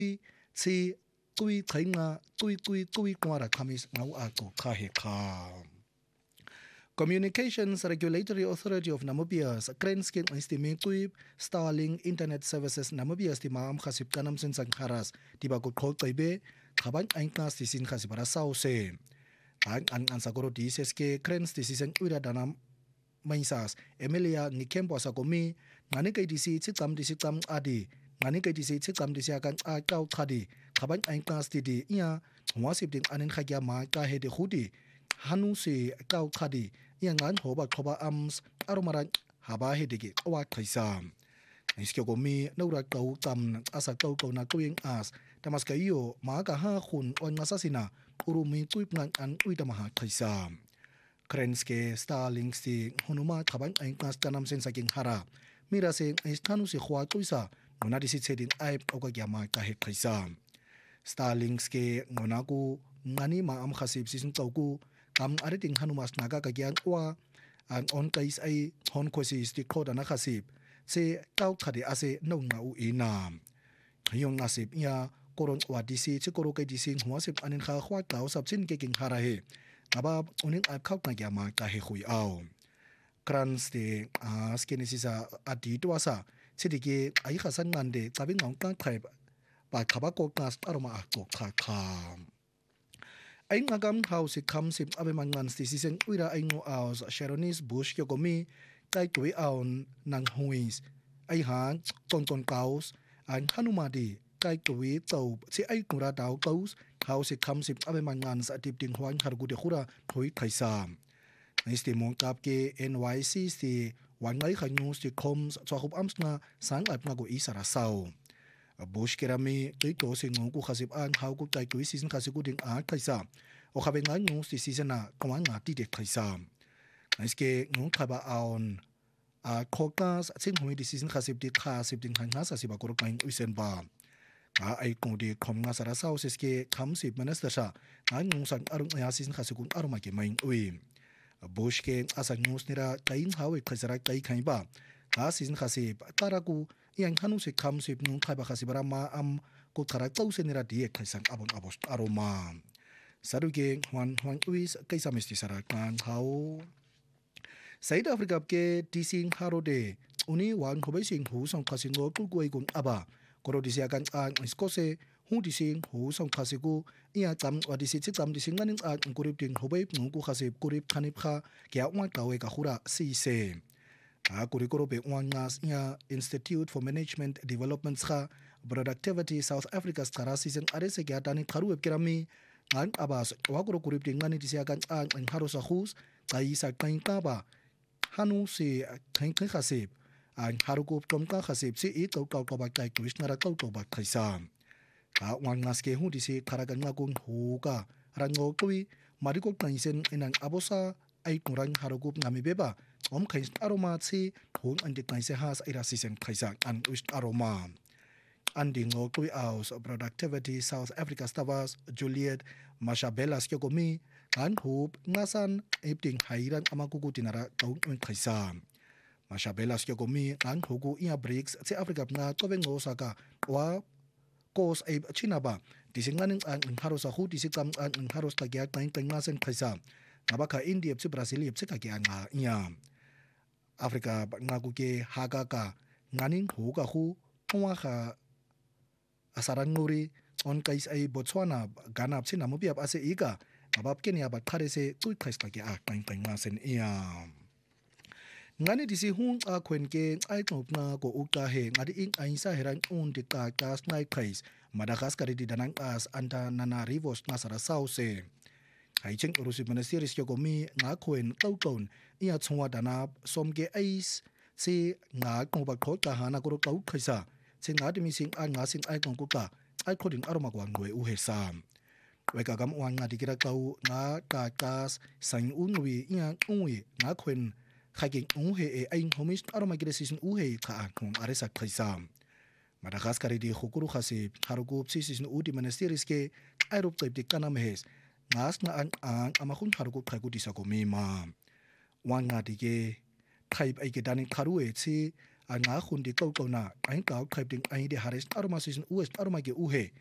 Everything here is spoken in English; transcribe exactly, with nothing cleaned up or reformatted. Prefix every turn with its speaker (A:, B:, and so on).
A: tsi cui qhainqa cui cui cui qwara qamis ngaw aqo qahe qa. Communications Regulatory Authority of Namibia's Krenskin Istimi Tuib Starlink Internet Services Namibia Stima Khasib Kanam Sensang Haras Tibago Koltaibe Kaban Ainkas Tisin Khasibara Sause Ang An Ansagoro Diseske Krens Tisisan Uda Danam Mainsas Emilia Nikembo Sagomi Nanika Disi Titam Disitam Adi Nanika Disi Titam Disiakan Akau Kadi Kaban Ainkas Tidi Ia Wasip Ding Anin Hagia Ma Kahede Hudi Hanu se kau kadi yang an hoba koba ams aromaran haba hedege wa kaisa iske gomi nora kau tam asa kau kau na kuing as tamaska iyo maaga ha khun on nasasina urumi tuip nan an uita maha kaisa Krenske Starlink si hunuma thaban ain kas kanam sen saking hara mira se istanu se khwa tuisa nona disi sedin aip oga gyama ka he kaisa Starlink ke ngonaku ngani ma am khasib sisin tauku kam ariting hanumas naga kagyan wa an on kais ai hon khosi sti khoda na khasib se kau khade ase no nga u ina yong nasib ya koron wa disi che koro kai disi huasip anin kha khwa kau sabchin ke king hara he aba unin a khau na gyama ka he khui au krans de a skenesisa adi to asa chidike ai khasan ngande tabing ngong ka khai ba khaba ko kas aroma a ko kha kha Aing agam house comes in Abemangan Stisisen Uira Aingo aus Sharonis Bush Yogomi, Tai Tui Aon Nang Huis, Aihan, Tonton Kaus, and Hanumadi, Tai Tui Tau, Si Aikura Dao Kaus, house comes in Abemangans at Dipting Huang Hargude Hura, Hui Kaisam. Nisti Monkapke, N Y C, the one night news the coms, Swahub Amsna, Sang Apnago Isara Sao. Bush kerami tito sing ngu khasib an how ku tai tu season khasiku ding a thaisa o khabe nga ngu si season na kawang nga ti de thaisa iske ngu khaba aon a khokas sing hui di season khasib di khasib ding khang sa siba kor kain uisen ba a ai ko di khom nga sara sau seske kham sib minister sa nga ngu san arung ya season khasiku aruma ke main ui Bush ke asa news nira kain hawe khasara kai khain ba a season khasib taraku yang hanu se kam se nung khaba khasibara ma am ko thara tau se nira die khaisang abon abos aroma saruge hwan hwan uis kaisa misti sara kan hau South Africa ke tising harode uni wan khobai sing hu song khasin go tu goi gun aba koro disia kan an skose hu dising hu song khasiku ia tam wa disi chi tam dising nganin an kurip ting khobai ngu ku khasib kurip khanip kha kya wa kawe ka khura si se a kurikoro be wangas ya Institute for Management Development kha productivity South Africa skara season arese kya tani kharu kirami ngan abas wa kuro kurip ting ngani disia kan an an harosa khus kai sa kain ka ba hanu se kain kain khasib an haruko tom ka khasib se e to ka ba kai krishnara to to ba khaisa a wangas ke hu disi kharagan ngagun hu ka rango tui mariko kaisen inang abosa ai kurang haruko ngami beba om khain aroma chi thong andi kaise has ira sisen khaisa an us aroma anding ngo tui aus productivity South Africa stavas Juliet Mashabela skyokomi an hope ngasan epting hairan amakuku tinara tong khaisa Mashabela skyokomi an hogu ia breaks che Africa na tobengo saka wa kos ai chinaba disinganin an harosa hu disikam an haros tagya kain kain ngasen khaisa ngabaka India che Brazil che kagya nga ia Africa ngaku ke hagaka nganing hoga hu thwa kha asaran ngori on kais ai Botswana Ghana psi Namibia ase iga abab Kenya ba khare se tui khais ka ke a kain kain nga sen ia ngani disi hun a khwen ke ai top na ko ukta he ngadi ing ai sa heran un de ka kas nai khais Madagascar di danang as anta nana rivers nasara sauce ai cheng urusi ministeris yo komi nga khwen tau ton ia chungwa dana somge ais si nga ko ba kho ta hana ko tau khaisa si nga dimi sing a nga sing ai kong ku ka ai khoding aroma kwa ngwe u he sam we ka gam wan nga dikira kau nga ka kas sang unwi ia unwi nga khwen khaging u he e ai homis aroma gire sisin u he kha kong aresa khaisa Madagascar di khukuru khasi harugup sisin u di ministeris ke ai rup type di kana mehes ngas na an an amakhun harugo khaigu disako mema wanga dige type ai ke dani kharu e chi anqa hundi xoxona qainqa uqhebding qaidi harish qaruma sisin uwes qaruma ke uhe